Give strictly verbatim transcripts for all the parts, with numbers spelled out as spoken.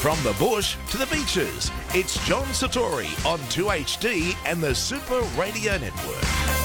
From the bush to the beaches, it's John Satori on two H D and the Super Radio Network.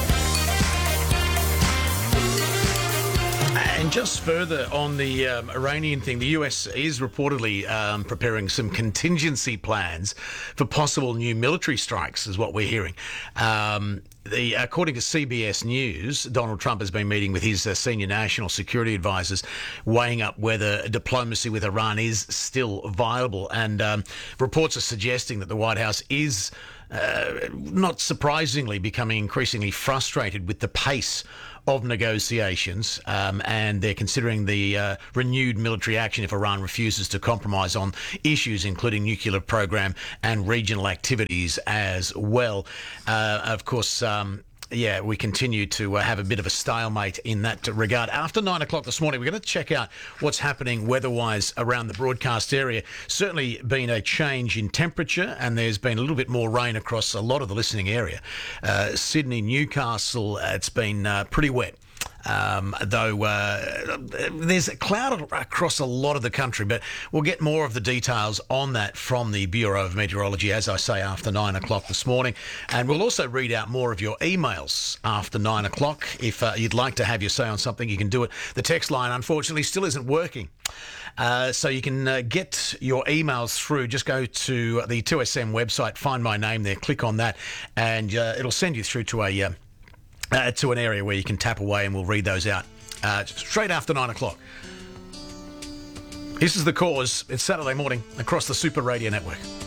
And just further on the um, Iranian thing, the U S is reportedly um, preparing some contingency plans for possible new military strikes, is what we're hearing. Um, the, according to C B S News, Donald Trump has been meeting with his uh, senior national security advisors, weighing up whether diplomacy with Iran is still viable. And um, reports are suggesting that the White House is, uh, not surprisingly, becoming increasingly frustrated with the pace of negotiations, um, and they're considering the uh, renewed military action if Iran refuses to compromise on issues including nuclear program and regional activities as well. Uh, of course, um, yeah, we continue to uh, have a bit of a stalemate in that regard. After nine o'clock this morning, we're going to check out what's happening weather-wise around the broadcast area. Certainly been a change in temperature, and there's been a little bit more rain across a lot of the listening area. Uh, Sydney, Newcastle, uh, it's been uh, pretty wet. Um, though uh, there's a cloud across a lot of the country, but we'll get more of the details on that from the Bureau of Meteorology, as I say, after nine o'clock this morning. And we'll also read out more of your emails after nine o'clock. If uh, you'd like to have your say on something, you can do it. The text line, unfortunately, still isn't working. Uh, so you can uh, get your emails through. Just go to the two S M website, find my name there, click on that, and uh, it'll send you through to a... Uh, Uh, to an area where you can tap away, and we'll read those out uh, straight after nine o'clock. This is The Cause. It's Saturday morning across the Super Radio Network.